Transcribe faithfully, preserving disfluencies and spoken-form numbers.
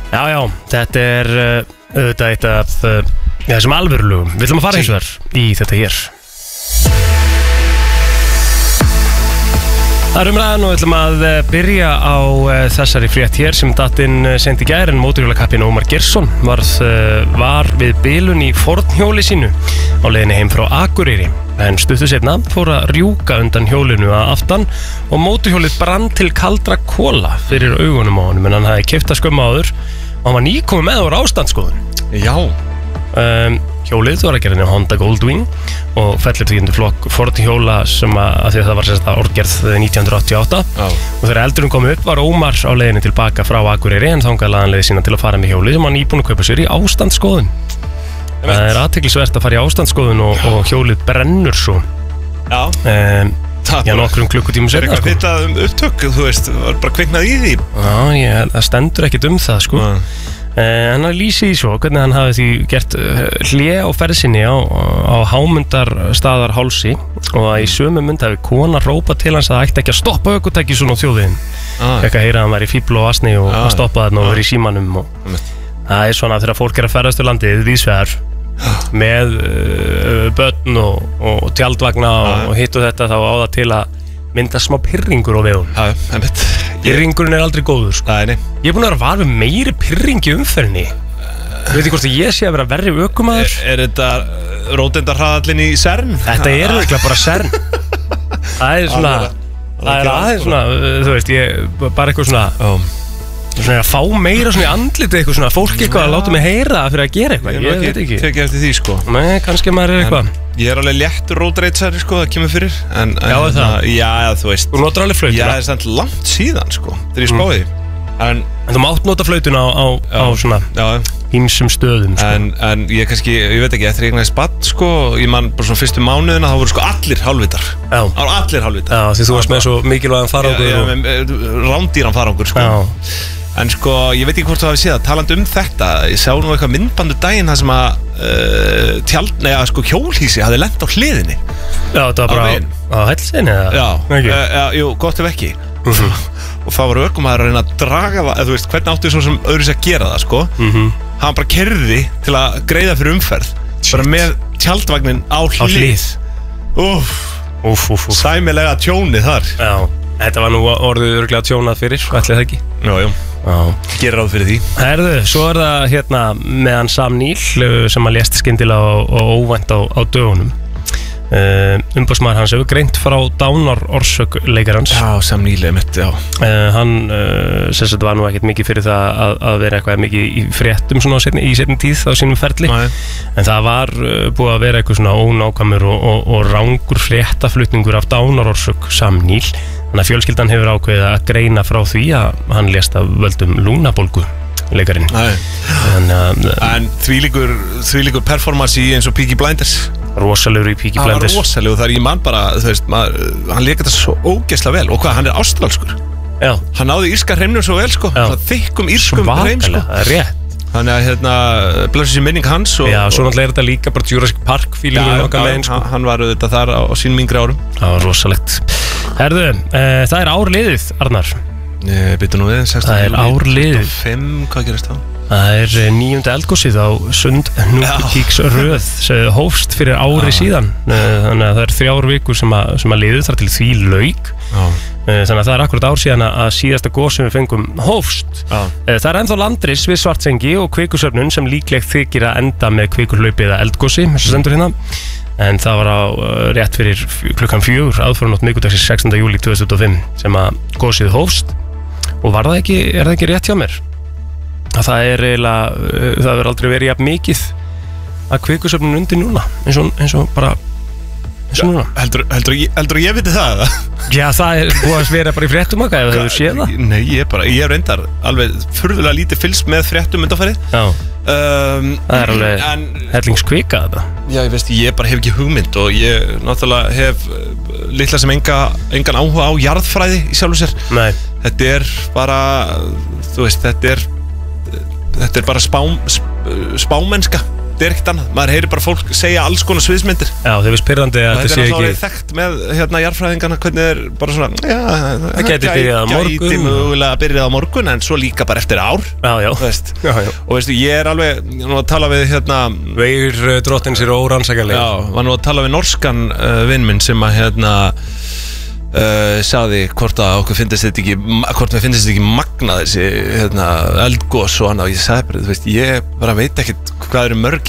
Já, já, þetta er uh, auðvitað eitt af uh, þessum alvörulugum. Við ætlum að fara eins og þar í þetta hér. Það er umræðan og við ætlum að byrja á uh, þessari frétt hér sem dattinn uh, sendi í gær en mótorhjólakappinn Ómar Geirsson varð, uh, var við bilun í fornhjóli sínu á leiðinni heim frá Akureyri. En stuttu seinna fór að rjúka undan hjólinu að aftan og mótorhjólið brann til kaldra kola fyrir augunum á honum en hann hafði keypt það skömmu áður og hann var nýkominn með úr ástandsskoðun. Já. Um, hjólið var að gera henni Honda Goldwing og fellir því undir flokk fornhjóla sem að, að því að það var sérstaklega orðgerð nítján hundruð áttatíu og átta. Já. Og þegar eldurinn kom upp var Ómar á leiðinni tilbaka frá Akureyri en þangað lagði hann leið sína til að fara með hjólið sem hann íbúinn að kaupa sér í ástandsskoðun. Það er athyglisvert að fara í ástandsskoðun og, og hjólið brennur svo. Já. Um, já, nokkrum klukkutímum seinna, sko. Er eitthvað vitað um upptök, þú veist, var bara kviknað í því? Já, ég, það stendur ekkert um það, sko. Uh, en hann lýsi í svo, hvernig hann hafi því gert uh, hlé á ferðsinni á, á Hámundarstaðarhálsi og að í sömu mynd hafi kona rópað til hans að það ætti ekki að stoppa ökutæki svona á þjóðveginn. Ah. Ekki að heyra að hann væri í fíbl og asni og ah. að stoppa þarna og verið í símanum og ah. það er svona þegar fólk er að ferðast til landið víðsvegar með uh, börn og, og tjaldvagna og, og hitt og þetta þá á það til að mynda smá pirringur á vegum. Já, einmitt. Pirringurinn er aldrei góður, sko. Nei, nei. Ég er búin að vera var við meiri pirring í umferðinni. Ég veit ekki hvort að ég sé að vera verri ökumaður. Er, er þetta róteindarhraðallinn í Cern? Þetta er eiginlega bara Cern. Það er svona, það er aðeins svona, þú veist, ég, bara eitthvað svona... Oh. Svona að fá meira svona í andlitið eitthvað svona fólk eitthvað að láta mig heyra það fyrir að gera eitthvað, ég veit ekki. Tekið eftir því, sko. Nei, kannski maður er eitthvað. Ég er alveg léttur rótreitsari, sko, það kemur fyrir. En, en, já, það? Já, þú veist. Þú notar alveg flautuna? Já, það er samt langt síðan, sko, þegar ég spáði. En, en þú mátt nota flautuna á, á, á svona ýmsum stöðum, sko. En, en ég kannski, ég veit ekki, eftir ég eignast barn, sko, ég man bara svona fyrstu mánuðina, þá voru sko allir hálfvitar. Já. Það voru allir hálfvitar. Já, því þú varst með svo mikilvægan farangur. Já, og... rándýran farangur, sko. Já. En sko, ég veit ekki hvort þú hafið séð að talandi um þetta, ég sá nú eitthvað myndbandu daginn það sem að uh, tjald, neða sko hjólhísi hafði lent á hliðinni. Já, þetta var bara á, á hælsinni eða? Já, uh, já, jú, gott ef ekki. Uh-huh. Og þá var ökumaður að reyna að draga það, eða þú veist, hvernig áttu svo sem öðru sér að gera það, sko. Uh-huh. Hann bara kerði til að greiða fyrir umferð, Shit. bara með tjaldvagnin á hlið. Á hlið. Úf, úf, úf, úf. Sæmilega tjónið þar. Já. Þetta var nú orðið örglega tjónað fyrir, ætli það ekki? Já, já, gerir ráð fyrir því. Herðu, svo er það hérna með hann Sam Neill sem að lést skyndilega og, og óvænt á, á dögunum. Uh, Umboðsmaður hans hefur greint frá dánarorsök leikarans. Já, Sam Neill er mitt, já. Uh, hann, uh, sem sagt, var nú ekkert mikið fyrir það að, að vera eitthvað mikið í fréttum svona setni, í setni tíð á sínum ferli. Nei. En það var uh, búið að vera eitthvað svona ónákvæmur og, og, og rangur fréttaflutningur af dánarorsök Sam Neill. Þannig að fjölskyldan hefur ákveðið að greina frá því að hann lést af völdum lungnabólgu leikarinn. En, en þvílíkur, þvílíkur performance í eins og Peaky Blinders. Rosalegur í Peaky Blinders. Það var rosalegur, það er ég mann bara, þú veist, maður, hann leika þetta svo ógeðslega vel. Og hvað, hann er ástralskur. Já. Hann náði írska hreimnum svo vel, sko. Það þykkum írskum hreim, sko. Svakalega, rétt. Þannig að hérna, blessu sér minning hans og, já, svo náttúrulega er þetta líka bara Jurassic Park fílingur okkar meginn, sko. Hann var auðvitað þar á, á sínum yngri árum. Það var rosalegt. Herðu, e, það er ár liðið, Arnar. Nei, byrju nú við, sextán. Það er ár liðið. fimm, hvað gerist þá? Það er níunda eldgosið á Sundhnúksröð sem hófst fyrir ári já. síðan. Þannig að það er þrjár vikur sem að, sem að liðu þar til því lauk. Já. Þannig að það er akkurat ár síðan að síðasta gos sem við fengum hófst. Já. Það er ennþá landris við Svartsengi og kveikusöfnun sem líklegt þykir að enda með kveikurhlaupi eða eldgosi, eins og stendur hérna. En það var á rétt fyrir klukkan fjögur aðfarnótt miðvikudagsins sextánda júlí tvö þúsund og fimm sem að gosið hófst. Og var það ekki, er það ekki rétt hjá mér? Að það er eiginlega, það verður aldrei verið jafn mikið að kveikusöfnun undir núna, eins og, eins og bara eins og núna. Heldur, heldur, heldur ég viti það? Já, það er búið að vera bara í fréttum okkar, ef þú hefur séð það. Nei, ég er bara, ég er reyndar alveg furðulega lítið fylgst með fréttum undanfarið. Já, um, það er alveg en, hellingskvika þetta. Já, ég veist, ég bara hef ekki hugmynd og ég náttúrulega hef litla sem enga, engan áhuga á jarðfræði í sjálfu sér. Nei. Þetta er bara, þú veist, þetta er Þetta er bara spá, spámennska þetta er ekkert annað, maður heyrir bara fólk segja alls konar sviðsmyndir. Já, það er spyrrandi að þetta sé ekki. Þetta er náttúrulega þekkt með hérna jarðfræðingana, hvernig er bara svona, já, það gæti byrjað á morgun. Gæti mögulega að byrjað á morgun, en svo líka bara eftir ár. Já, já. Veist. Já, já. Og veistu, ég er alveg, nú að tala við hérna Veir drottins eru órannsækjanlegir. Já, var nú að tala við norskan uh, vinn minn sem að hérna Uh, sagði hvort að okkur finnst þetta ekki hvort við finnst þetta ekki magna þessi hérna, eldgos og annað og ég sagði bara, þú veist, ég bara veit ekkert hvað eru mörg